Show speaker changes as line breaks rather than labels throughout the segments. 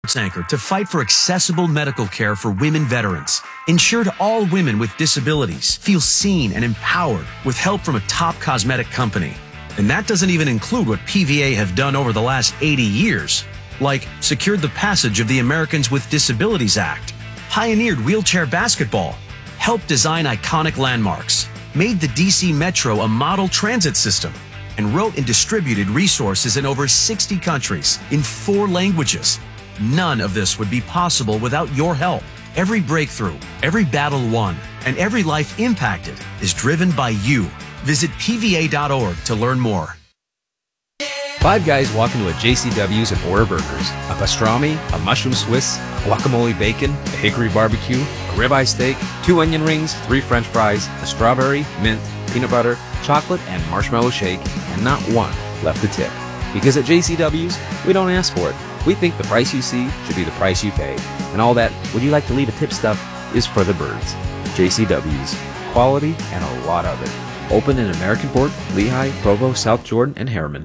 Anchor to fight for accessible medical care for women veterans. Ensured all women with disabilities feel seen and empowered with help from a top cosmetic company. And that doesn't even include what PVA have done over the last 80 years, like secured the passage of the Americans with Disabilities Act, pioneered wheelchair basketball, helped design iconic landmarks, made the DC Metro a model transit system, and wrote and distributed resources in over 60 countries in 4 languages. None of this would be possible without your help. Every breakthrough, every battle won, and every life impacted is driven by you. Visit PVA.org to learn more.
5 guys walk into a JCW's and order burgers, a pastrami, a mushroom Swiss, a guacamole bacon, a hickory barbecue, a ribeye steak, 2 onion rings, 3 French fries, a strawberry, mint, peanut butter, chocolate, and marshmallow shake, and not one left to tip. Because at JCW's, we don't ask for it. We think the price you see should be the price you pay. And all that, would you like to leave a tip stuff, is for the birds. JCW's. Quality and a lot of it. Open in American Fork, Lehigh, Provo, South Jordan, and Harriman.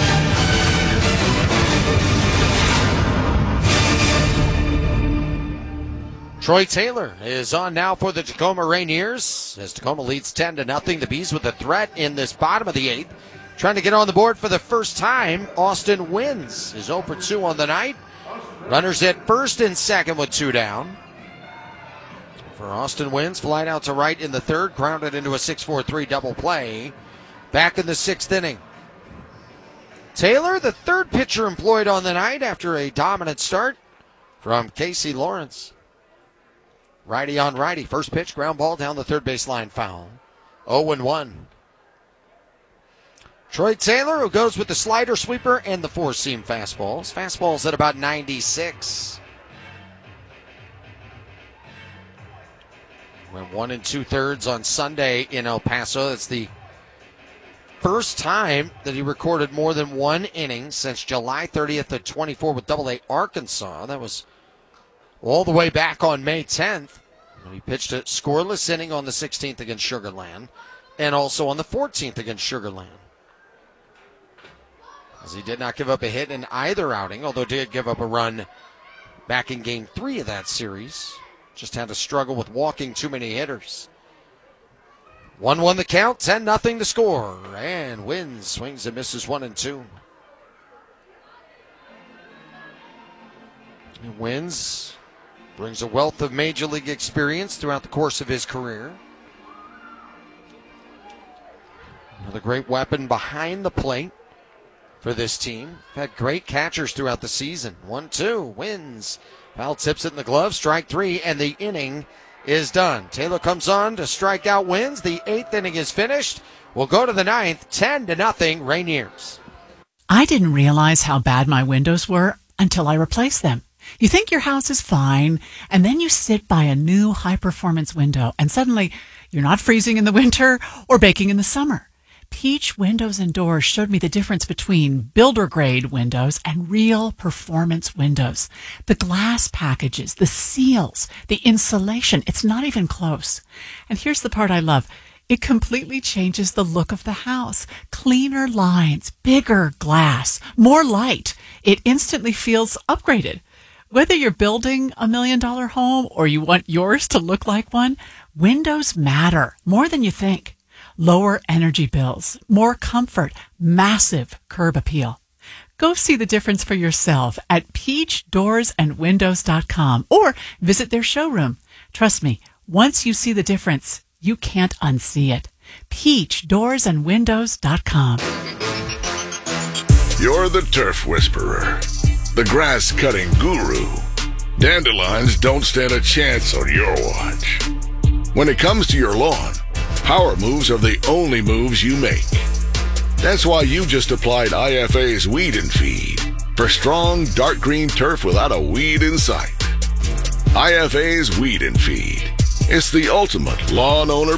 Troy Taylor is on now for the Tacoma Rainiers as Tacoma leads 10-0. The Bees with a threat in this bottom of the 8th. Trying to get on the board for the first time. Austin Wins is 0 for 2 on the night. Runners at first and second with 2 down. For Austin Wins, flight out to right in the 3rd, grounded into a 6-4-3 double play. Back in the 6th inning. Taylor, the 3rd pitcher employed on the night after a dominant start from Casey Lawrence. Righty on righty. First pitch, ground ball down the 3rd baseline, foul. 0-1. Troy Taylor, who goes with the slider, sweeper, and the 4-seam fastballs. Fastballs at about 96. Went 1 2/3 on Sunday in El Paso. That's the first time that he recorded more than 1 inning since July 30th of 24 with Double-A Arkansas. That was all the way back on May 10th. When he pitched a scoreless inning on the 16th against Sugar Land and also on the 14th against Sugar Land. As he did not give up a hit in either outing, although did give up a run back in Game 3 of that series. Just had to struggle with walking too many hitters. 1-1 the count, 10-0 to score. And Wins, swings and misses 1 and 2. And Wins brings a wealth of Major League experience throughout the course of his career. Another great weapon behind the plate for this team. Had great catchers throughout the season. 1-2, Wins. Foul tips it in the glove, strike 3, and the inning is done. Taylor comes on to strike out Wins. The 8th inning is finished. We'll go to the 9th, 10-0 Rainiers.
I didn't realize how bad my windows were until I replaced them. You think your house is fine, and then you sit by a new high-performance window, and suddenly you're not freezing in the winter or baking in the summer. Peach Windows and Doors showed me the difference between builder-grade windows and real performance windows. The glass packages, the seals, the insulation, it's not even close. And here's the part I love. It completely changes the look of the house. Cleaner lines, bigger glass, more light. It instantly feels upgraded. Whether you're building $1 million home or you want yours to look like one, windows matter more than you think. Lower energy bills, more comfort, massive curb appeal. Go see the difference for yourself at peachdoorsandwindows.com or visit their showroom. Trust me, once you see the difference, you can't unsee it. peachdoorsandwindows.com.
You're the turf whisperer, the grass-cutting guru. Dandelions don't stand a chance on your watch. When it comes to your lawn, power moves are the only moves you make. That's why you just applied IFA's Weed and Feed for strong, dark green turf without a weed in sight. IFA's Weed and Feed. It's the ultimate lawn owner